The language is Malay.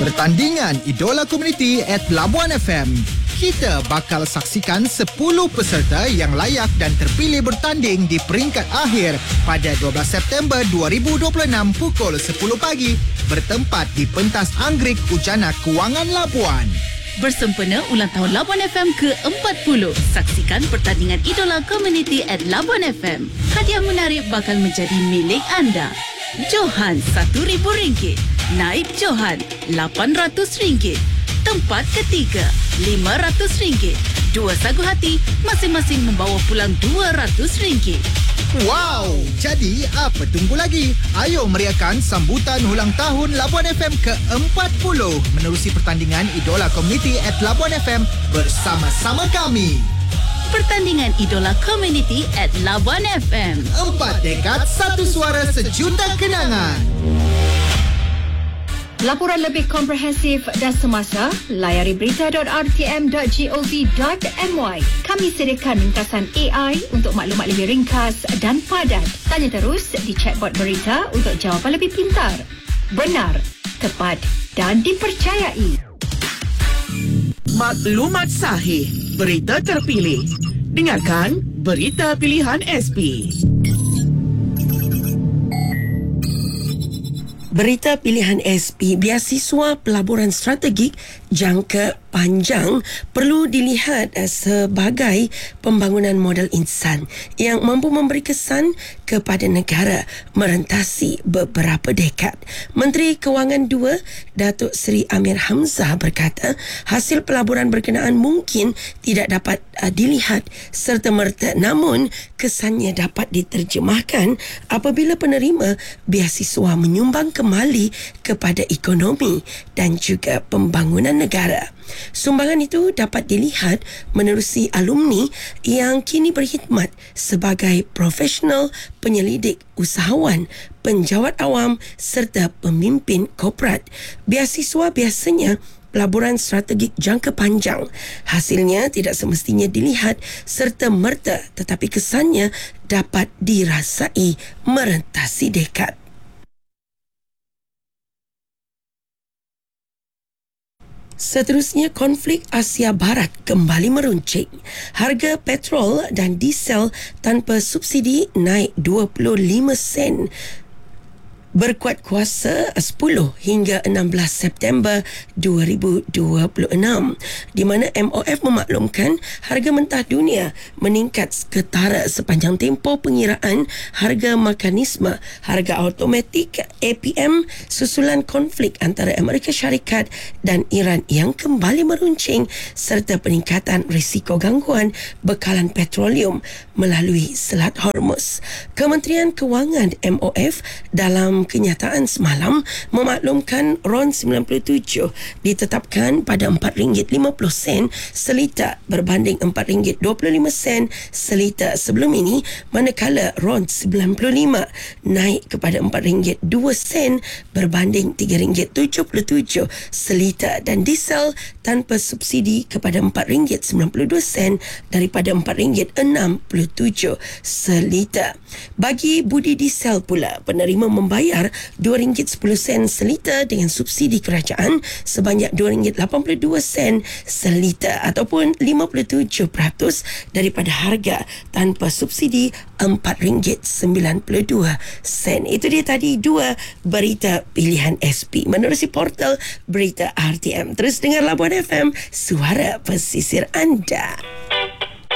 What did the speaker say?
Pertandingan Idola Community at Labuan FM. Kita bakal saksikan 10 peserta yang layak dan terpilih bertanding di peringkat akhir pada 12 September 2026 pukul 10 pagi bertempat di pentas Anggerik Ujana Kewangan Labuan. Bersempena ulang tahun Labuan FM ke-40, saksikan pertandingan Idola Community at Labuan FM. Hadiah menarik bakal menjadi milik anda. Johan RM1,000, Naib Johan RM800, tempat ketiga RM500, dua sagu hati masing-masing membawa pulang RM200. Wow! Jadi apa tunggu lagi? Ayo meriahkan sambutan ulang tahun Labuan FM ke-40 menerusi pertandingan Idola Community at Labuan FM bersama-sama kami. Pertandingan Idola Community at Labuan FM. 4 dekad, 1 suara, sejuta kenangan. Laporan lebih komprehensif dan semasa, layari berita.rtm.gov.my. Kami sediakan ringkasan AI untuk maklumat lebih ringkas dan padat. Tanya terus di chatbot berita untuk jawapan lebih pintar, benar, tepat dan dipercayai. Maklumat sahih, berita terpilih. Dengarkan Berita Pilihan SP. Berita Pilihan SP, beasiswa pelaburan strategik jangka panjang perlu dilihat sebagai pembangunan modal insan yang mampu memberi kesan kepada negara merentasi beberapa dekad. Menteri Kewangan II, Datuk Seri Amir Hamzah berkata, hasil pelaburan berkenaan mungkin tidak dapat dilihat serta-merta, namun kesannya dapat diterjemahkan apabila penerima beasiswa menyumbang kembali kepada ekonomi dan juga pembangunan negara. Sumbangan itu dapat dilihat menerusi alumni yang kini berkhidmat sebagai profesional, penyelidik, usahawan, penjawat awam serta pemimpin korporat. Beasiswa biasanya pelaburan strategik jangka panjang. Hasilnya tidak semestinya dilihat serta-merta, tetapi kesannya dapat dirasai merentasi dekad. Seterusnya, konflik Asia Barat kembali meruncing. Harga petrol dan diesel tanpa subsidi naik 25 sen. Berkuat kuasa 10 hingga 16 September 2026, di mana MOF memaklumkan harga mentah dunia meningkat ketara sepanjang tempoh pengiraan harga mekanisme harga automatik APM susulan konflik antara Amerika Syarikat dan Iran yang kembali meruncing serta peningkatan risiko gangguan bekalan petroleum melalui Selat Hormuz. Kementerian Kewangan MOF dalam kenyataan semalam memaklumkan RON 97 ditetapkan pada RM4.50 seliter berbanding RM4.25 seliter sebelum ini, manakala RON 95 naik kepada RM4.02 berbanding RM3.77 seliter dan diesel tanpa subsidi kepada RM4.92 daripada RM4.67 seliter. Bagi budi diesel pula, penerima membayar RM2.10 seliter dengan subsidi kerajaan sebanyak RM2.82 seliter ataupun 57% daripada harga tanpa subsidi RM4.92. Itu dia tadi dua berita pilihan SP menerusi portal berita RTM. Terus dengar Labuan FM, suara pesisir anda.